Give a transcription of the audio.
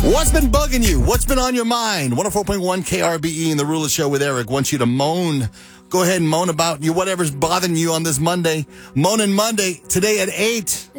What's been bugging you? What's been on your mind? 104.1 KRBE and the Ruler Show with Eric wants you to moan. Go ahead and moan about whatever's bothering you on this Monday. Moaning Monday today at 8.